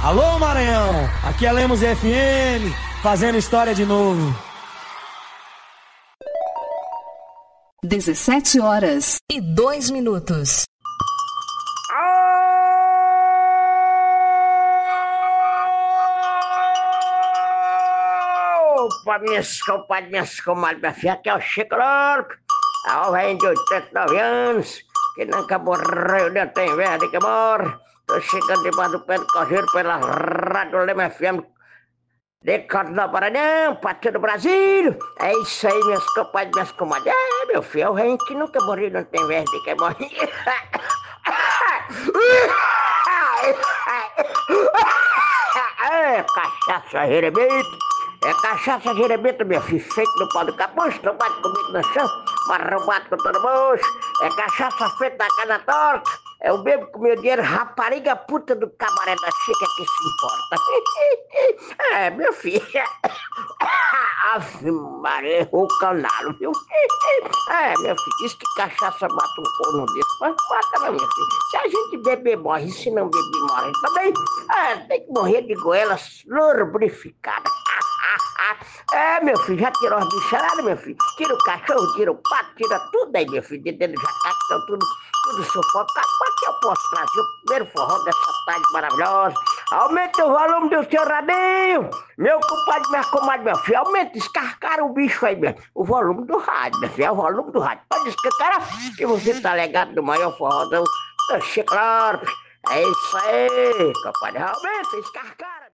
Alô, Maranhão, aqui é Lemos FM, fazendo história de novo. 17h02. Opa, minhas compadres, minhas comadres, minha filha, aqui é o Chico Louco. A velho de 89 anos, que nunca morreu, nem tem verde que morre. Tô chegando debaixo do pé do cojeiro pela Rádio Lema FM, de Corte do Maranhão, pra todo o Brasil. É isso aí, minhas compadres, minhas comadres. É, meu filho, é o rei que nunca morreu, não tem verde que morre. É cachaça jerebito. É cachaça jerebito, meu filho, feito no pau do capucho, não bate comigo no chão, mas bate com todo mundo. É cachaça feita da cana torta. Eu bebo com meu dinheiro, rapariga puta do cabaré da chica que se importa. É, meu filho. Ave Maria, o canalo, viu? É, meu filho, diz que cachaça mata um corno desse, mas mata, meu filho. Se a gente beber, morre, se não beber, morre também. É, tem que morrer de goela lubrificada. É, meu filho, já tirou as bicharadas, meu filho? Tira o cachorro, tira o pato, tira tudo aí, meu filho. Dentro do jacaque, estão tudo sufocado. Aqui eu posso trazer o primeiro forró dessa tarde maravilhosa. Aumenta o volume do seu radinho. Meu compadre, minha comadre, meu filho, aumenta, escarcara o bicho aí, meu. O volume do rádio, meu filho, é o volume do rádio. Pode escarcar, que você tá ligado no maior forrozão. Claro, é isso aí, compadre, aumenta, escarcara.